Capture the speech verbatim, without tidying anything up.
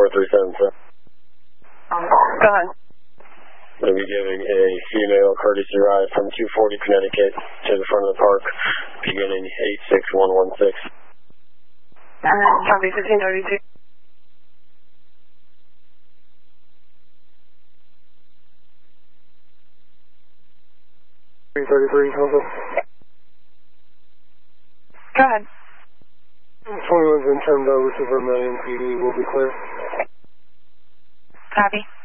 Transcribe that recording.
four three seven seven. Go ahead. We'll be giving a female courtesy ride from two forty Connecticut to the front of the park, beginning eight six one one six. Uh, copy fifteen thirty-two. three thirty-three, over. Go ahead. twenty-one's been turned over to Vermillion P D. We'll be clear. Copy.